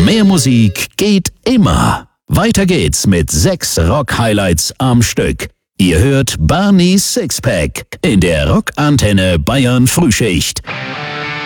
Mehr Musik geht immer. Weiter geht's mit 6 Rock-Highlights am Stück. Ihr hört Barney's Sixpack in der Rockantenne Bayern Frühschicht.